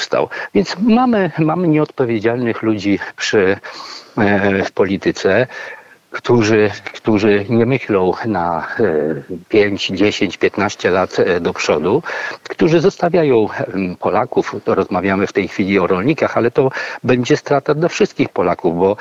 został. Więc mamy nieodpowiedzialnych ludzi w polityce, którzy nie myślą na 5, 10, 15 lat do przodu, którzy zostawiają Polaków, to rozmawiamy w tej chwili o rolnikach, ale to będzie strata dla wszystkich Polaków, bo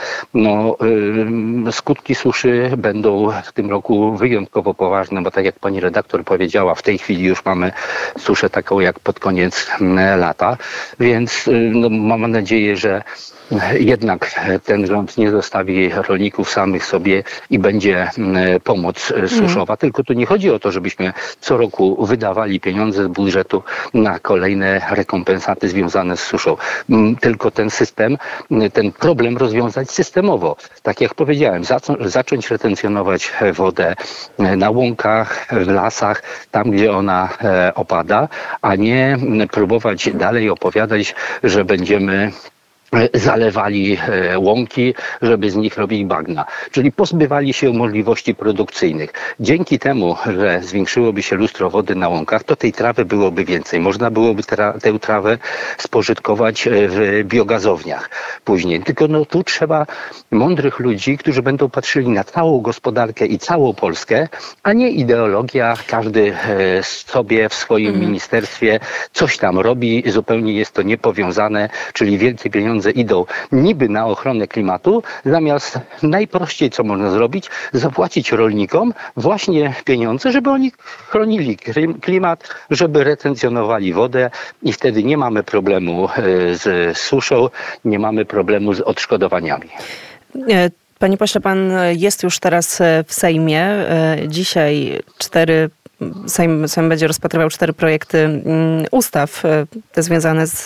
skutki suszy będą w tym roku wyjątkowo poważne, bo tak jak pani redaktor powiedziała, w tej chwili już mamy suszę taką jak pod koniec lata, więc mam nadzieję, że jednak ten rząd nie zostawi rolników samych sobie i będzie pomoc suszowa. Tylko tu nie chodzi o to, żebyśmy co roku wydawali pieniądze z budżetu na kolejne rekompensaty związane z suszą. Tylko ten problem rozwiązać systemowo. Tak jak powiedziałem, zacząć retencjonować wodę na łąkach, w lasach, tam gdzie ona opada, a nie próbować dalej opowiadać, że będziemy zalewali łąki, żeby z nich robić bagna. Czyli pozbywali się możliwości produkcyjnych. Dzięki temu, że zwiększyłoby się lustro wody na łąkach, to tej trawy byłoby więcej. Można byłoby tę trawę spożytkować w biogazowniach później. Tylko tu trzeba mądrych ludzi, którzy będą patrzyli na całą gospodarkę i całą Polskę, a nie ideologia. Każdy sobie w swoim ministerstwie coś tam robi, zupełnie jest to niepowiązane, czyli wielkie pieniądze idą niby na ochronę klimatu, zamiast najprościej, co można zrobić, zapłacić rolnikom właśnie pieniądze, żeby oni chronili klimat, żeby retencjonowali wodę i wtedy nie mamy problemu z suszą, nie mamy problemu z odszkodowaniami. Panie pośle, pan jest już teraz w Sejmie. Dzisiaj Sejm będzie rozpatrywał 4 projekty ustaw, te związane z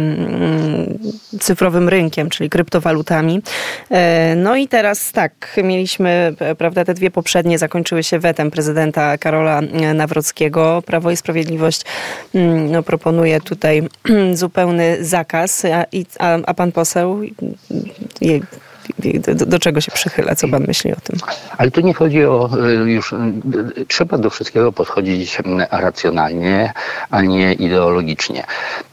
cyfrowym rynkiem, czyli kryptowalutami. No i teraz tak, mieliśmy, prawda, te 2 poprzednie zakończyły się wetem prezydenta Karola Nawrockiego. Prawo i Sprawiedliwość proponuje tutaj zupełny zakaz, a pan poseł do czego się przychyla? Co pan myśli o tym? Ale tu nie chodzi o trzeba do wszystkiego podchodzić racjonalnie, a nie ideologicznie.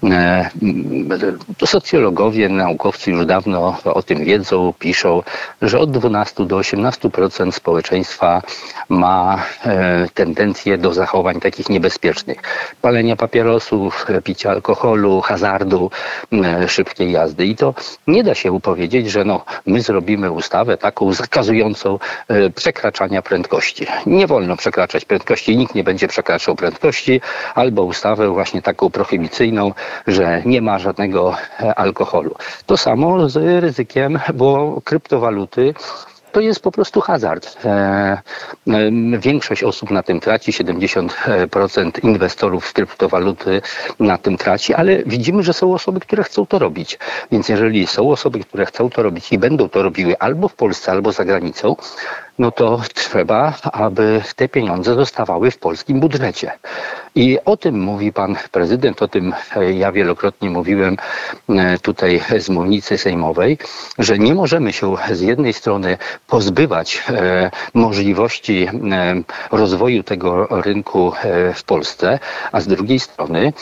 Socjologowie, naukowcy już dawno o tym wiedzą, piszą, że od 12 do 18% społeczeństwa ma tendencję do zachowań takich niebezpiecznych. Palenia papierosów, picia alkoholu, hazardu, szybkiej jazdy. I to nie da się powiedzieć, że my zrobimy ustawę taką zakazującą przekraczania prędkości. Nie wolno przekraczać prędkości, nikt nie będzie przekraczał prędkości, albo ustawę właśnie taką prohibicyjną, że nie ma żadnego alkoholu. To samo z ryzykiem, bo kryptowaluty to jest po prostu hazard. Większość osób na tym traci, 70% inwestorów w kryptowaluty na tym traci, ale widzimy, że są osoby, które chcą to robić. Więc jeżeli są osoby, które chcą to robić i będą to robiły albo w Polsce, albo za granicą, no to trzeba, aby te pieniądze zostawały w polskim budżecie. I o tym mówi pan prezydent, o tym ja wielokrotnie mówiłem tutaj z mównicy sejmowej, że nie możemy się z jednej strony pozbywać możliwości rozwoju tego rynku w Polsce, a z drugiej strony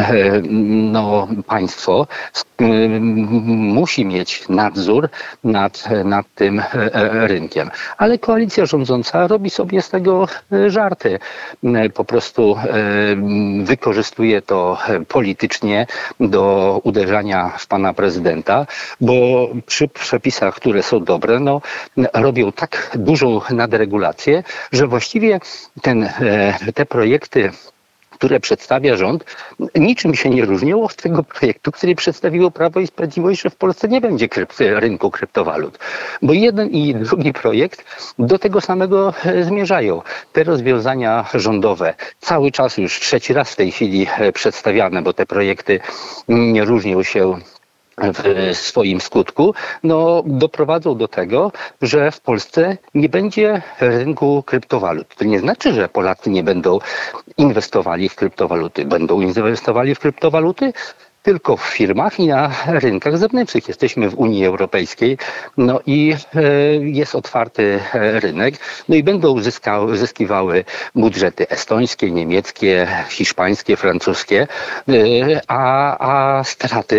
państwo musi mieć nadzór nad tym rynkiem. Ale koalicja rządząca robi sobie z tego żarty. Po prostu wykorzystuje to politycznie do uderzania w pana prezydenta, bo przy przepisach, które są dobre, robią tak dużą nadregulację, że właściwie te projekty, które przedstawia rząd, niczym się nie różniło od tego projektu, który przedstawiło Prawo i Sprawiedliwość, że w Polsce nie będzie rynku kryptowalut. Bo jeden i drugi projekt do tego samego zmierzają. Te rozwiązania rządowe cały czas już 3. raz w tej chwili przedstawiane, bo te projekty nie różnią się w swoim skutku, doprowadzą do tego, że w Polsce nie będzie rynku kryptowalut. To nie znaczy, że Polacy nie będą inwestowali w kryptowaluty. Będą inwestowali w kryptowaluty tylko w firmach i na rynkach zewnętrznych. Jesteśmy w Unii Europejskiej, i jest otwarty rynek, i będą zyskiwały budżety estońskie, niemieckie, hiszpańskie, francuskie, a straty